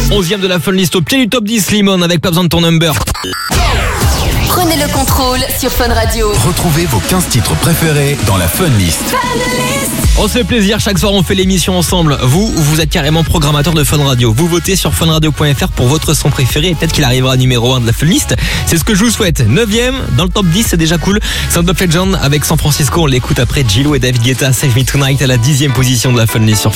11e de la Fun List au pied du top 10, Limon avec Pas besoin de ton number. Prenez le contrôle sur Fun Radio. Retrouvez vos 15 titres préférés dans la Fun List. On se fait plaisir, chaque soir on fait l'émission ensemble. Vous êtes carrément programmateur de Fun Radio. Vous votez sur funradio.fr pour votre son préféré et peut-être qu'il arrivera numéro 1 de la Fun List. C'est ce que je vous souhaite. 9e dans le top 10, c'est déjà cool. Sound of Legend avec San Francisco, on l'écoute après Gillo et David Guetta. Save Me Tonight à la 10e position de la Fun List sur